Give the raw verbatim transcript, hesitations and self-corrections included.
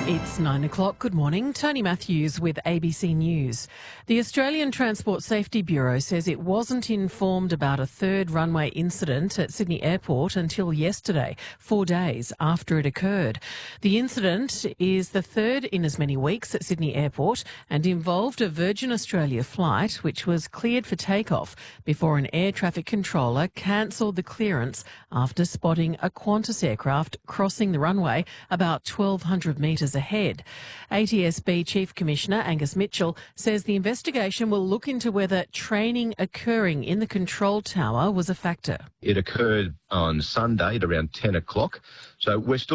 It's nine o'clock. Good morning. Tony Matthews with A B C News. The Australian Transport Safety Bureau says it wasn't informed about a third runway incident at Sydney Airport until yesterday, four days after it occurred. The incident is the third in as many weeks at Sydney Airport and involved a Virgin Australia flight which was cleared for takeoff before an air traffic controller cancelled the clearance after spotting a Qantas aircraft crossing the runway about twelve hundred metres ahead. A T S B Chief Commissioner Angus Mitchell says the investigation will look into whether training occurring in the control tower was a factor. It occurred on Sunday at around ten o'clock, so we're still